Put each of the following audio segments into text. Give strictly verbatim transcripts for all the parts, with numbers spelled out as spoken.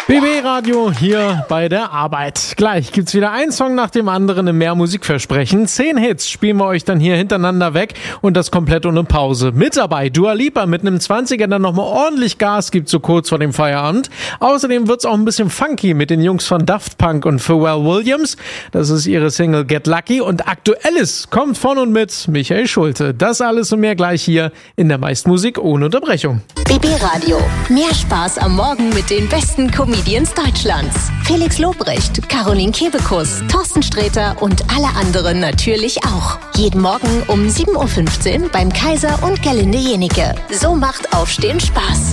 B B-Radio hier bei der Arbeit. Gleich gibt's wieder einen Song nach dem anderen im Mehr Musikversprechen. Zehn Hits spielen wir euch dann hier hintereinander weg und das komplett ohne Pause. Mit dabei Dua Lipa mit einem zwanziger dann nochmal ordentlich Gas gibt, so kurz vor dem Feierabend. Außerdem wird's auch ein bisschen funky mit den Jungs von Daft Punk und Pharrell Williams. Das ist ihre Single Get Lucky und Aktuelles kommt von und mit Michael Schulte. Das alles und mehr gleich hier in der Meistmusik ohne Unterbrechung. B B-Radio. Mehr Spaß am Morgen mit den besten Comedians Deutschlands. Felix Lobrecht, Caroline Kebekus, Thorsten Sträter und alle anderen natürlich auch. Jeden Morgen um sieben Uhr fünfzehn beim Kaiser und Gerlinde Jenike. So macht Aufstehen Spaß.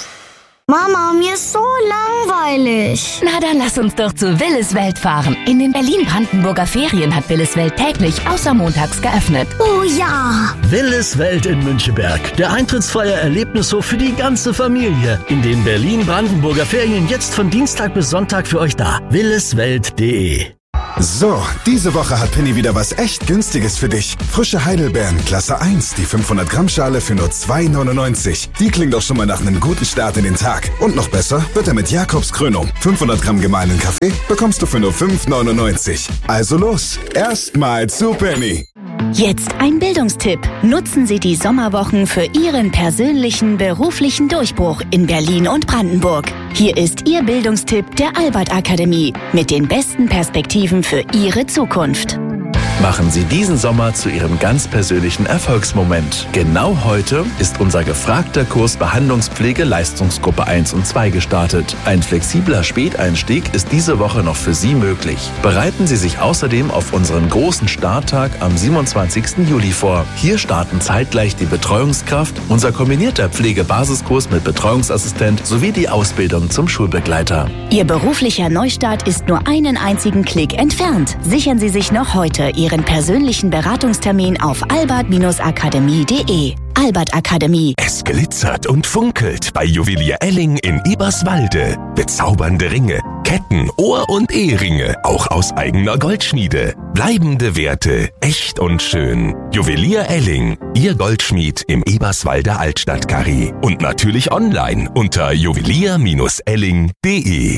Mama, mir ist so langweilig. Na, dann lass uns doch zu Willis Welt fahren. In den Berlin-Brandenburger Ferien hat Willis Welt täglich außer montags geöffnet. Oh ja. Willis Welt in Müncheberg. Der eintrittsfreie Erlebnishof für die ganze Familie. In den Berlin-Brandenburger Ferien jetzt von Dienstag bis Sonntag für euch da. williswelt punkt de. So, diese Woche hat Penny wieder was echt Günstiges für dich. Frische Heidelbeeren, Klasse eins, die fünfhundert Gramm Schale für nur zwei neunundneunzig. Die klingt doch schon mal nach einem guten Start in den Tag. Und noch besser wird er mit Jakobs Krönung. fünfhundert Gramm gemahlenen Kaffee bekommst du für nur fünf neunundneunzig. Also los, erstmal zu Penny. Jetzt ein Bildungstipp. Nutzen Sie die Sommerwochen für Ihren persönlichen beruflichen Durchbruch in Berlin und Brandenburg. Hier ist Ihr Bildungstipp der Albert Akademie mit den besten Perspektiven für Ihre Zukunft. Machen Sie diesen Sommer zu Ihrem ganz persönlichen Erfolgsmoment. Genau heute ist unser gefragter Kurs Behandlungspflege Leistungsgruppe eins und zwei gestartet. Ein flexibler Späteinstieg ist diese Woche noch für Sie möglich. Bereiten Sie sich außerdem auf unseren großen Starttag am siebenundzwanzigsten Juli vor. Hier starten zeitgleich die Betreuungskraft, unser kombinierter Pflegebasiskurs mit Betreuungsassistent sowie die Ausbildung zum Schulbegleiter. Ihr beruflicher Neustart ist nur einen einzigen Klick entfernt. Sichern Sie sich noch heute Ihren persönlichen Beratungstermin auf albert akademie punkt de. Albert Akademie. Es glitzert und funkelt bei Juwelier Elling in Eberswalde. Bezaubernde Ringe, Ketten, Ohr- und Eheringe, auch aus eigener Goldschmiede. Bleibende Werte, echt und schön. Juwelier Elling, Ihr Goldschmied im Eberswalder Altstadtkarree. Und natürlich online unter juwelier elling punkt de.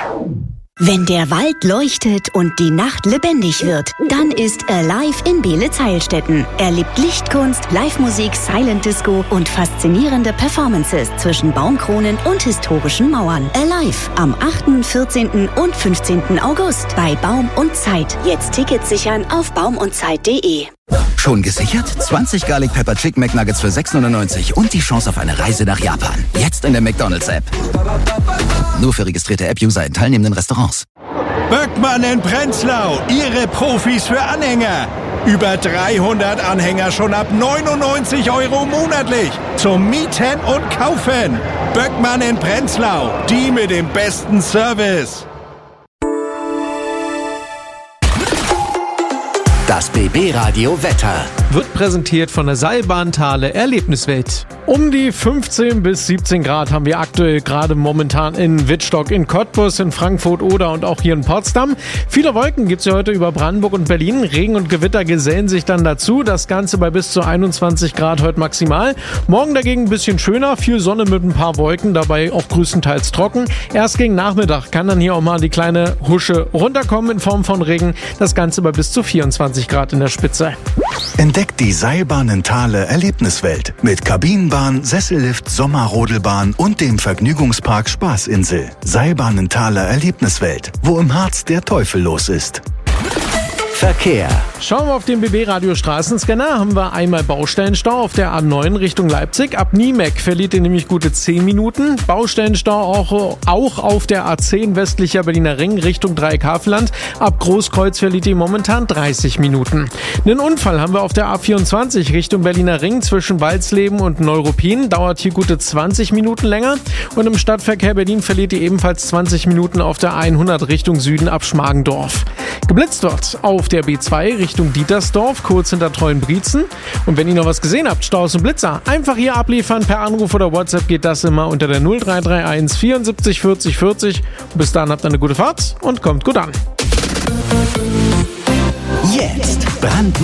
Wenn der Wald leuchtet und die Nacht lebendig wird, dann ist Alive in Beelitz-Heilstätten. Erlebt Lichtkunst, Live-Musik, Silent Disco und faszinierende Performances zwischen Baumkronen und historischen Mauern. Alive am achten, vierzehnten und fünfzehnten August bei Baum und Zeit. Jetzt Tickets sichern auf baum und zeit punkt de. Schon gesichert? zwanzig Garlic Pepper Chicken McNuggets für sechs neunundneunzig und die Chance auf eine Reise nach Japan. Jetzt in der McDonald's-App. Nur für registrierte App-User in teilnehmenden Restaurants. Böckmann in Prenzlau, Ihre Profis für Anhänger. Über dreihundert Anhänger schon ab neunundneunzig Euro monatlich. Zum Mieten und Kaufen. Böckmann in Prenzlau, die mit dem besten Service. Das B B-Radio Wetter wird präsentiert von der Seilbahnthale Erlebniswelt. Um die fünfzehn bis siebzehn Grad haben wir aktuell gerade momentan in Wittstock, in Cottbus, in Frankfurt oder und auch hier in Potsdam. Viele Wolken gibt es ja heute über Brandenburg und Berlin. Regen und Gewitter gesellen sich dann dazu. Das Ganze bei bis zu einundzwanzig Grad heute maximal. Morgen dagegen ein bisschen schöner, viel Sonne mit ein paar Wolken, dabei auch größtenteils trocken. Erst gegen Nachmittag kann dann hier auch mal die kleine Husche runterkommen in Form von Regen. Das Ganze bei bis zu vierundzwanzig Grad in der Spitze. Entdeckt die Seilbahnentale Erlebniswelt mit Kabinenbahn, Sessellift, Sommerrodelbahn und dem Vergnügungspark Spaßinsel. Seilbahnentale Erlebniswelt, wo im Harz der Teufel los ist. Verkehr. Schauen wir auf den B B-Radio Straßenscanner, haben wir einmal Baustellenstau auf der A neun Richtung Leipzig. Ab Niemeck verliert ihr nämlich gute zehn Minuten. Baustellenstau auch, auch auf der A zehn westlicher Berliner Ring Richtung Dreieckhavelland. Ab Großkreuz verliert ihr momentan dreißig Minuten. Einen Unfall haben wir auf der A vierundzwanzig Richtung Berliner Ring zwischen Walsleben und Neuruppin. Dauert hier gute zwanzig Minuten länger. Und im Stadtverkehr Berlin verliert ihr ebenfalls zwanzig Minuten auf der hundert Richtung Süden ab Schmargendorf. Geblitzt wird auf der B zwei Richtung Dietersdorf, kurz hinter Treuenbrietzen. Und wenn ihr noch was gesehen habt, Staus und Blitzer, einfach hier abliefern. Per Anruf oder WhatsApp geht das immer unter der null drei drei eins vierundsiebzig vierzig vierzig. Und bis dahin habt ihr eine gute Fahrt und kommt gut an. Jetzt Brand